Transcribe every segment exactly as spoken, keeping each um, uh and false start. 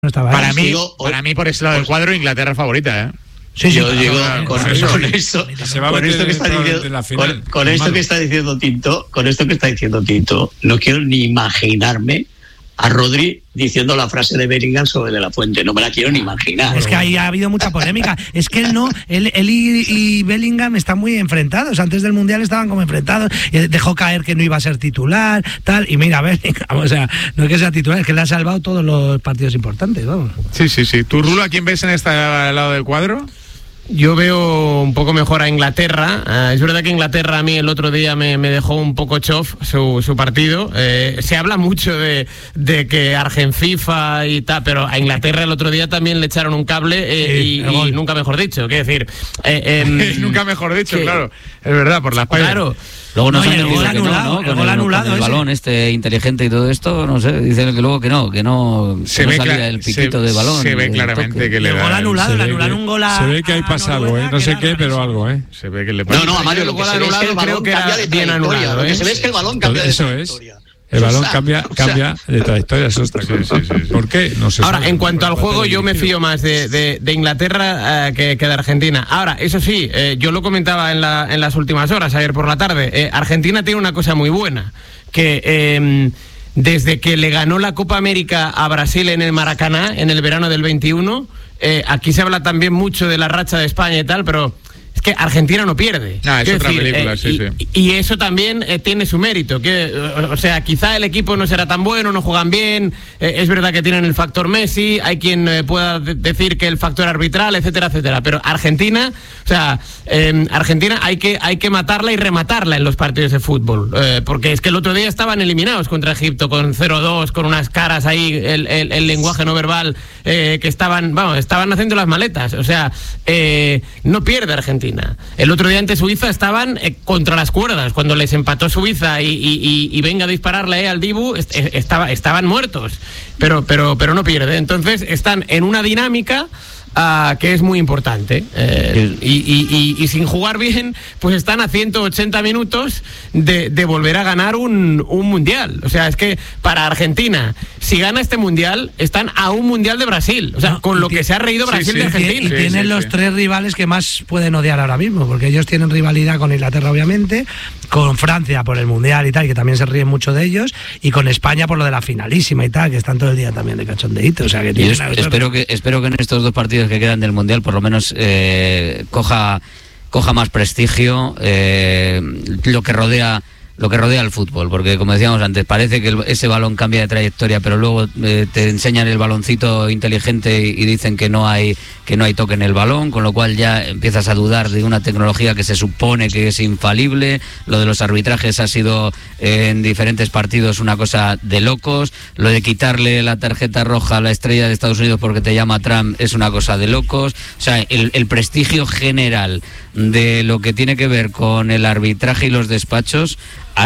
No estaba para, ahí. mí, digo, para mí, por ese lado del cuadro, Inglaterra favorita, ¿eh? Sí, sí, yo digo, con, con, con, eso, con esto, con esto que está diciendo, con, con esto que está diciendo Tinto, con esto que está diciendo Tinto, no quiero ni imaginarme a Rodri diciendo la frase de Bellingham sobre De La Fuente, no me la quiero ni imaginar. Es que ahí ha habido mucha polémica. Es que él no, él, él y, y Bellingham están muy enfrentados. Antes del Mundial estaban como enfrentados. Dejó caer que no iba a ser titular, tal. Y mira, Bellingham, o sea, no es que sea titular, es que le ha salvado todos los partidos importantes, vamos. Sí, sí, sí. ¿Tú, Rulo, a quién ves en este lado del cuadro? Yo veo un poco mejor a Inglaterra. Uh, es verdad que Inglaterra a mí el otro día me, me dejó un poco chof su, su partido. Eh, se habla mucho de, de que Argenfifa y tal, pero a Inglaterra el otro día también le echaron un cable eh, sí, y, y nunca mejor dicho. Quiero decir, eh, eh, nunca mejor dicho, que, claro. Es verdad, por la espalda. Claro. Luego nos no, han el dicho gol que anulado, no, ¿no? el Con gol el, anulado con el ese. balón este inteligente y todo esto, no sé, dicen que luego que no, que no, se que ve no salía cla- el piquito se, de balón. Se ve claramente toque. que le el da gol anulado, le anularon que, un gol a... Se ve que ahí pasa algo, ¿eh? No sé qué, pero algo, ¿eh? Se ve que le No, no, a Mario, lo que se ve es que el balón cambia de trayectoria. Lo que se ve es que el balón cambia de trayectoria. El balón cambia, cambia de trayectoria, eso está claro. Sí, sí, sí. ¿Por qué? No sé. Ahora, sabe. en cuanto al juego, yo me fío más de, de, de Inglaterra eh, que, que de Argentina. Ahora, eso sí, eh, yo lo comentaba en, la, en las últimas horas, ayer por la tarde. Eh, Argentina tiene una cosa muy buena, que eh, desde que le ganó la Copa América a Brasil en el Maracaná, en el verano del veintiuno, eh, aquí se habla también mucho de la racha de España y tal, pero... Es que Argentina no pierde. Ah, es Quiero otra decir, película, eh, sí, y, sí. y eso también eh, tiene su mérito. Que, o, o sea, quizá el equipo no será tan bueno, no juegan bien. Eh, es verdad que tienen el factor Messi. Hay quien eh, pueda de- decir que el factor arbitral, etcétera, etcétera. Pero Argentina, o sea, eh, Argentina hay que hay que matarla y rematarla en los partidos de fútbol. Eh, porque es que el otro día estaban eliminados contra Egipto con cero dos, con unas caras ahí, el, el, el lenguaje no verbal, eh, que estaban, vamos, estaban haciendo las maletas. O sea, eh, no pierde Argentina. El otro día ante Suiza estaban eh, contra las cuerdas. Cuando les empató Suiza y, y, y, y venga a dispararle eh, al Dibu, est- estaba, estaban muertos. Pero, pero, pero no pierde. Entonces están en una dinámica uh, que es muy importante. Eh, y, y, y, y sin jugar bien, pues están a ciento ochenta minutos de, de volver a ganar un, un mundial. O sea, es que para Argentina, si gana este mundial, están a un mundial de Brasil. O sea, No, con y lo ti- que se ha reído sí, Brasil sí, de Y, Argentina. y Sí, tienen sí, los sí. tres rivales que más pueden odiar ahora mismo, porque ellos tienen rivalidad con Inglaterra, obviamente, con Francia por el Mundial y tal, que también se ríen mucho de ellos, y con España por lo de la finalísima y tal, que están todo el día también de cachondeíto. O sea, que Y tienen yo a los espero tres. que espero que en estos dos partidos que quedan del Mundial por lo menos eh, coja coja más prestigio eh, lo que rodea lo que rodea el fútbol, porque como decíamos antes, parece que el, ese balón cambia de trayectoria, pero luego eh, te enseñan el baloncito inteligente y, y dicen que no hay que no hay toque en el balón, con lo cual ya empiezas a dudar de una tecnología que se supone que es infalible. Lo de los arbitrajes ha sido eh, en diferentes partidos una cosa de locos. Lo de quitarle la tarjeta roja a la estrella de Estados Unidos porque te llama Trump es una cosa de locos. O sea, el, el prestigio general de lo que tiene que ver con el arbitraje y los despachos ha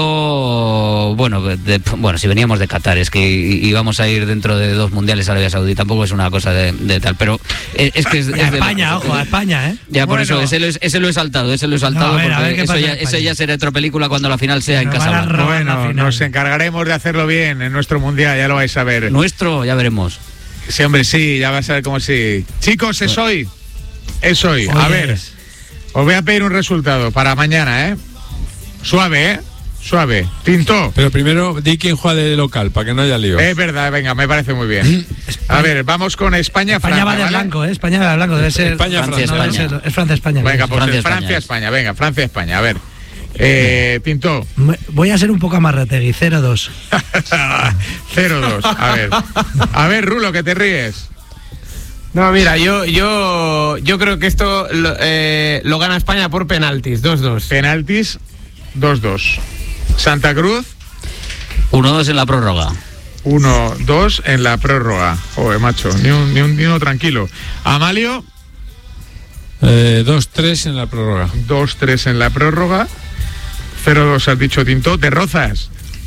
sido, bueno, de, bueno, si veníamos de Qatar, es que íbamos a ir dentro de dos mundiales a Arabia Saudí, tampoco es una cosa de, de tal, pero es, es que es, es A de España, la- ojo, a España, ¿eh? ya por Bueno. eso, ese lo, ese lo he saltado, ese lo he saltado, No, a ver, a porque ver qué eso, pasa ya, en España. eso ya será otra película cuando la final sea en Nos van a Casablanca. robar la Bueno, final. nos encargaremos de hacerlo bien en nuestro mundial, ya lo vais a ver. Nuestro, ya veremos. Sí, hombre, sí, ya vas a ver cómo sí. Chicos, es hoy. Es hoy. A Oye, ver, os voy a pedir un resultado para mañana, ¿eh? Suave, ¿eh? Suave. Tinto. Pero primero di quién juega de local, para que no haya lío. Es verdad, venga, me parece muy bien. A ver, vamos con España, España Francia, va de ¿vale? blanco, ¿eh? España va de blanco, debe ser... España, Francia, no, debe España. ser- es Francia-España. Venga, pues Francia, Francia, España, España, venga, Francia, España, a ver. Eh, Tinto. Me- Voy a ser un poco amarrategui, cero dos. cero dos, a ver. A ver, Rulo, que te ríes. No, mira, yo yo yo creo que esto lo, eh, lo gana España por penaltis, dos dos. Penaltis, dos dos. Santa Cruz, uno dos en la prórroga. uno dos en la prórroga. Joder, macho, ni un, ni un, ni uno tranquilo. Amalio, Eh, dos tres en la prórroga. dos tres en la prórroga. cero dos has dicho, Tinto. ¿Te rozas?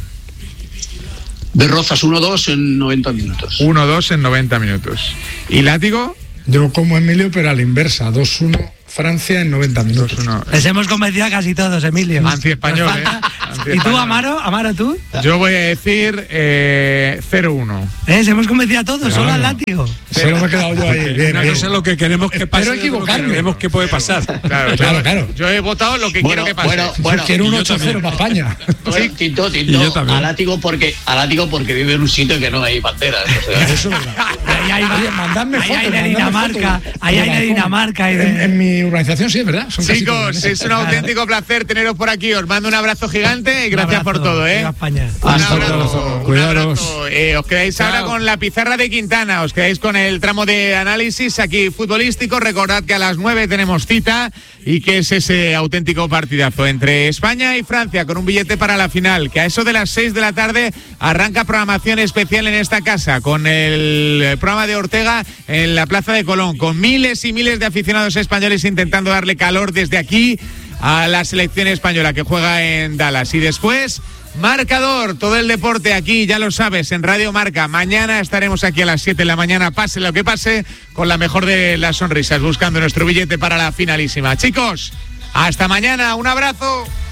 De Rozas uno dos en noventa minutos. uno dos en noventa minutos. ¿Y Látigo? Yo como Emilio, pero a la inversa, dos uno Francia en noventa minutos. dos uno. Les hemos convencido a casi todos, Emilio. Anti-español, Nos ¿eh? falta, ¿Y tú, Amaro? ¿Amaro, tú? Yo voy a decir eh, cero uno. ¿Eh? Se hemos convencido a todos, claro. Solo al látigo. Solo me he quedado yo ahí. Bien, Una bien. cosa es lo que queremos que pase. Espero equivocarme. Lo que queremos que puede pasar. Claro, claro, claro. Yo he votado lo que Bueno, quiero que pase. bueno, bueno. Quiero un Y yo ocho cero para España. Bueno, Tinto, Y yo Tinto, también. a látigo porque, a látigo porque vive en un sitio que no hay banderas. O sea. Eso es verdad. Ahí hay, Oye, mandadme ahí fotos, hay de mandadme Dinamarca, fotos. ahí hay de Balcón. Dinamarca. Y de... En, en mi urbanización sí, es verdad. Son casi Chicos, todas. es un auténtico placer teneros por aquí. Os mando un abrazo gigante y gracias por todo, ¿eh? Viva España. Un Hasta abrazo, luego. un Cuidaros. abrazo. Eh, os quedáis ahora con la pizarra de Quintana, os quedáis con el tramo de análisis aquí futbolístico. Recordad que a las nueve tenemos cita y que es ese auténtico partidazo entre España y Francia con un billete para la final, que a eso de las seis de la tarde arranca programación especial en esta casa con el programa de Ortega en la Plaza de Colón, con miles y miles de aficionados españoles intentando darle calor desde aquí a la selección española que juega en Dallas. Y después, marcador, todo el deporte aquí, ya lo sabes, en Radio Marca. Mañana estaremos aquí a las siete de la mañana, pase lo que pase, con la mejor de las sonrisas, buscando nuestro billete para la finalísima. Chicos, hasta mañana, un abrazo.